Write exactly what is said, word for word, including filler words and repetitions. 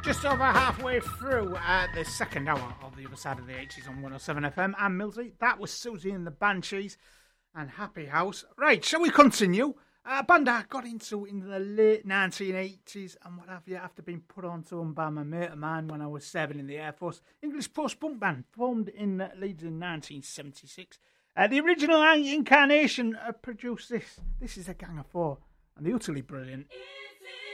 Just over halfway through uh, the second hour of the other side of the eighties on one oh seven F M. I'm Millsy. That was Susie and the Banshees and Happy House. Right, shall we continue? A uh, band I got into in the late nineteen eighties and what have you, after being put on to them by my mate of mine when I was seven in the Air Force. English post-punk band formed in uh, Leeds in nineteen seventy-six. Uh, the original incarnation uh, produced this. This is a Gang of Four and the utterly brilliant